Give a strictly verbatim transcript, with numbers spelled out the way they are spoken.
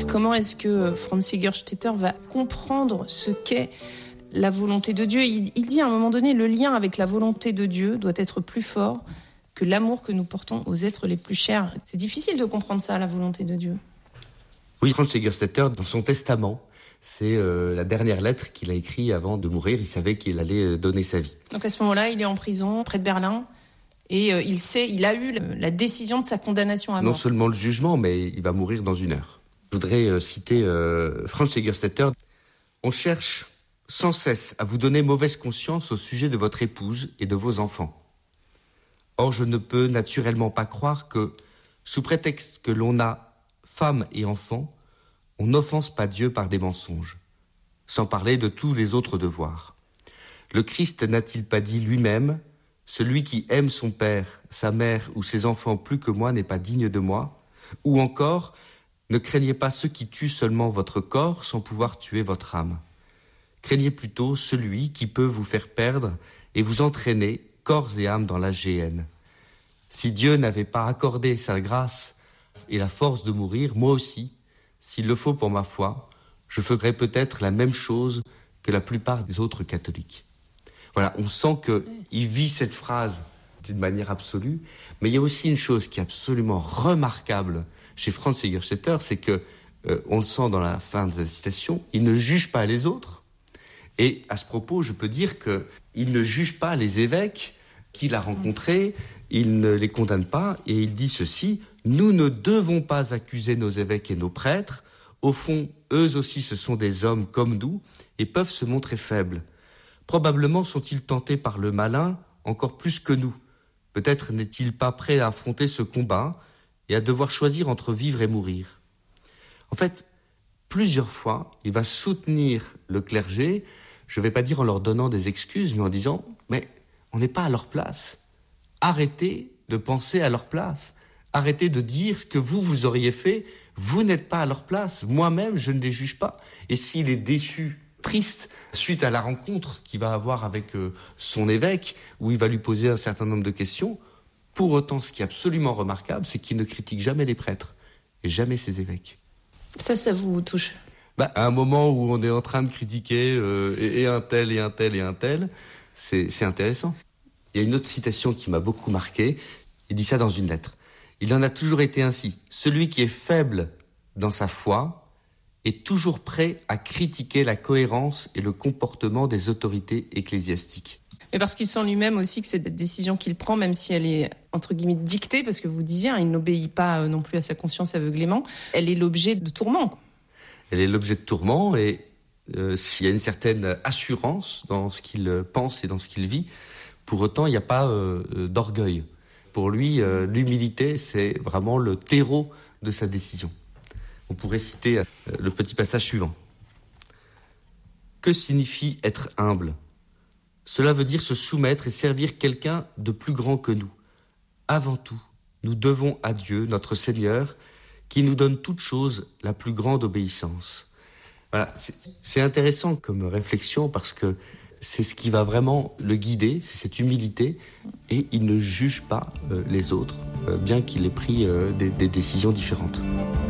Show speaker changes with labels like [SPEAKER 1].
[SPEAKER 1] Comment est-ce que Franz Jägerstätter va comprendre ce qu'est la volonté de Dieu ? il, il dit à un moment donné, le lien avec la volonté de Dieu doit être plus fort que l'amour que nous portons aux êtres les plus chers. C'est difficile de comprendre ça, la volonté de Dieu.
[SPEAKER 2] Oui, Franz Jägerstätter, dans son testament, c'est euh, la dernière lettre qu'il a écrite avant de mourir. Il savait qu'il allait donner sa vie.
[SPEAKER 1] Donc à ce moment-là, il est en prison, près de Berlin, et euh, il sait, il a eu la décision de sa condamnation à mort.
[SPEAKER 2] Non seulement le jugement, mais il va mourir dans une heure. Je voudrais euh, citer euh, Franz Jägerstätter. On cherche sans cesse à vous donner mauvaise conscience au sujet de votre épouse et de vos enfants. Or, je ne peux naturellement pas croire que, sous prétexte que l'on a femme et enfants, on n'offense pas Dieu par des mensonges, sans parler de tous les autres devoirs. Le Christ n'a-t-il pas dit lui-même « Celui qui aime son père, sa mère ou ses enfants plus que moi n'est pas digne de moi » ou encore « Ne craignez pas ceux qui tuent seulement votre corps sans pouvoir tuer votre âme. Craignez plutôt celui qui peut vous faire perdre et vous entraîner corps et âme dans la géhenne. Si Dieu n'avait pas accordé sa grâce et la force de mourir, moi aussi, s'il le faut pour ma foi, je ferais peut-être la même chose que la plupart des autres catholiques. » Voilà, on sent qu'il vit cette phrase d'une manière absolue, mais il y a aussi une chose qui est absolument remarquable chez Franz Jägerstätter, c'est que, euh, on le sent dans la fin de sa citation, il ne juge pas les autres. Et à ce propos, je peux dire qu'il ne juge pas les évêques qu'il a rencontrés, il ne les condamne pas, et il dit ceci: « Nous ne devons pas accuser nos évêques et nos prêtres. Au fond, eux aussi ce sont des hommes comme nous et peuvent se montrer faibles. Probablement sont-ils tentés par le malin encore plus que nous. Peut-être n'est-il pas prêt à affronter ce combat et à devoir choisir entre vivre et mourir. » En fait, plusieurs fois, il va soutenir le clergé, je ne vais pas dire en leur donnant des excuses, mais en disant « Mais on n'est pas à leur place. Arrêtez de penser à leur place. Arrêtez de dire ce que vous, vous auriez fait. Vous n'êtes pas à leur place. Moi-même, je ne les juge pas. » Et s'il est déçu, triste, suite à la rencontre qu'il va avoir avec euh, son évêque, où il va lui poser un certain nombre de questions, pour autant, ce qui est absolument remarquable, c'est qu'il ne critique jamais les prêtres et jamais ses évêques.
[SPEAKER 1] Ça, ça vous touche ?
[SPEAKER 2] Bah, à un moment où on est en train de critiquer euh, et, et un tel, et un tel, et un tel, c'est, c'est intéressant. Il y a une autre citation qui m'a beaucoup marqué. Il dit ça dans une lettre. « Il en a toujours été ainsi. Celui qui est faible dans sa foi est toujours prêt à critiquer la cohérence et le comportement des autorités ecclésiastiques. »
[SPEAKER 1] Mais parce qu'il sent lui-même aussi que cette décision qu'il prend, même si elle est, entre guillemets, dictée, parce que vous disiez, hein, il n'obéit pas non plus à sa conscience aveuglément, elle est l'objet de tourments.
[SPEAKER 2] Elle est l'objet de tourments et euh, s'il y a une certaine assurance dans ce qu'il pense et dans ce qu'il vit, pour autant, il n'y a pas euh, d'orgueil. Pour lui, euh, l'humilité, c'est vraiment le terreau de sa décision. On pourrait citer euh, le petit passage suivant. « Que signifie être humble ? Cela veut dire se soumettre et servir quelqu'un de plus grand que nous. Avant tout, nous devons à Dieu, notre Seigneur, qui nous donne toute chose la plus grande obéissance. » Voilà, c'est, c'est intéressant comme réflexion parce que c'est ce qui va vraiment le guider, c'est cette humilité, et il ne juge pas euh, les autres, euh, bien qu'il ait pris euh, des, des décisions différentes.